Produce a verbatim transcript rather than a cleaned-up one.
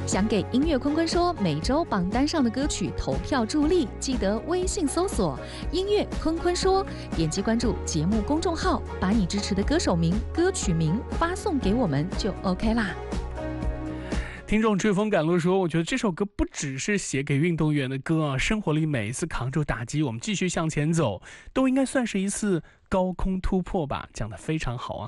想给音乐坤坤说每周榜单上的歌曲投票助力，记得微信搜索音乐坤坤说，点击关注节目公众号，把你支持的歌手名、歌曲名发送给我们就 OK 啦。 听众追风赶路说，我觉得这首歌不只是写给运动员的歌啊，生活里每一次扛住打击，我们继续向前走，都应该算是一次高空突破吧，讲得非常好啊。